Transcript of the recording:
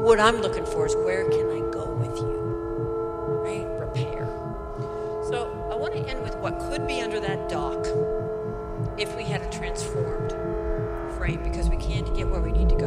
what I'm looking for is where can I go with you, right? Repair. So I want to end with what could be under that dock if we had a transformed frame, because we can't get where we need to go